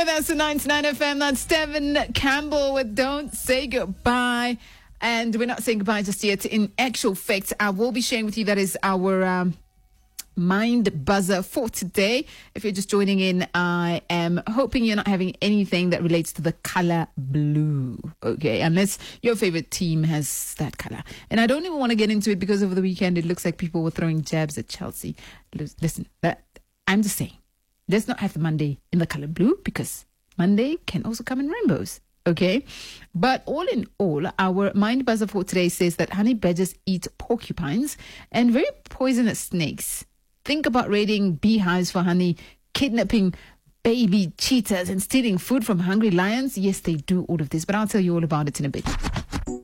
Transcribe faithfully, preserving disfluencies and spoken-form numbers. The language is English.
with us on ninety-nine F M. That's Devin Campbell with Don't Say Goodbye. And we're not saying goodbye just yet. In actual fact, I will be sharing with you that is our um, Mind Buzzer for today. If you're just joining in, I am hoping you're not having anything that relates to the color blue. Okay, unless your favorite team has that color. And I don't even want to get into it because over the weekend it looks like people were throwing jabs at Chelsea. Listen, that, I'm just saying, let's not have the Monday in the color blue because Monday can also come in rainbows. Okay, but all in all, our Mind Buzzer for today says that honey badgers eat porcupines and very poisonous snakes. Think about raiding beehives for honey, kidnapping baby cheetahs and stealing food from hungry lions. Yes, they do all of this, but I'll tell you all about it in a bit.